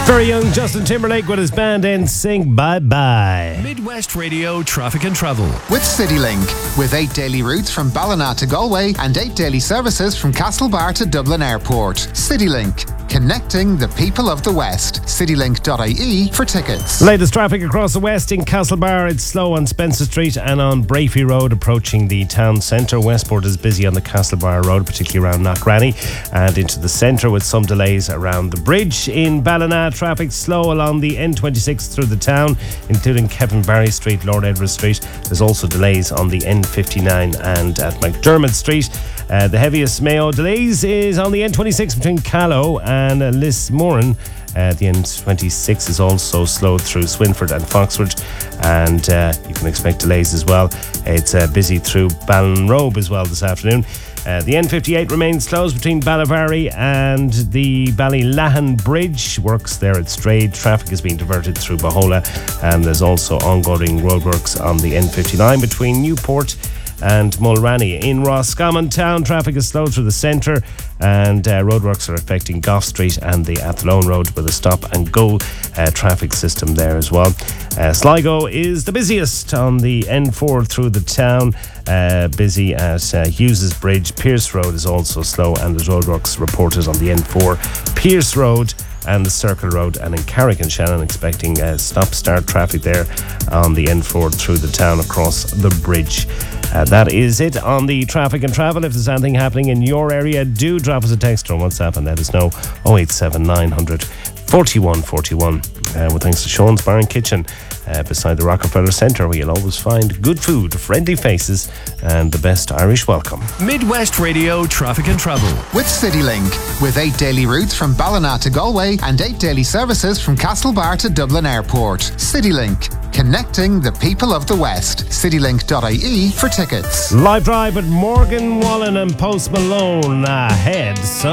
Very young Justin Timberlake with his band NSYNC. Bye bye. Midwest Radio Traffic and Travel with CityLink. With 8 daily routes from Ballina to Galway and 8 daily services from Castlebar to Dublin Airport. CityLink. Connecting the people of the West. CityLink.ie for tickets. Latest traffic across the West in Castlebar. It's slow on Spencer Street and on Brafey Road approaching the town centre. Westport is busy on the Castlebar Road, particularly around Knockranny and into the centre with some delays around the bridge. In Ballina, traffic slow along the N26 through the town, including Kevin Barry Street, Lord Edward Street. There's also delays on the N59 and at McDermott Street. The heaviest Mayo delays is on the N26 between Callow and Lismoran. The N26 is also slowed through Swinford and Foxford, and you can expect delays as well. It's busy through Ballinrobe as well this afternoon. The N58 remains closed between Ballyvarry and the Ballylahan Bridge. Works there at Strade. Traffic is being diverted through Bahola, and there's also ongoing roadworks on the N59 between Newport and Mulranny. In Roscommon town, traffic is slow through the centre, and roadworks are affecting Gough Street and the Athlone Road with a stop and go traffic system there as well. Sligo is the busiest on the N4 through the town, busy at Hughes's Bridge. Pierce Road is also slow, and there's roadworks reported on the N4, Pierce Road and the Circle Road, and in Carrick and Shannon expecting stop-start traffic there on the N4 through the town across the bridge. That is it on the traffic and travel. If there's anything happening in your area, do drop us a text or WhatsApp and let us know. 087 900 4141. With thanks to Sean's Bar and Kitchen beside the Rockefeller Centre, where you'll always find good food, friendly faces, and the best Irish welcome. Midwest Radio Traffic and Travel with CityLink. With 8 daily routes from Ballina to Galway and 8 daily services from Castlebar to Dublin Airport. CityLink. Connecting the people of the West. CityLink.ie for tickets. Live drive with Morgan Wallen and Post Malone ahead. So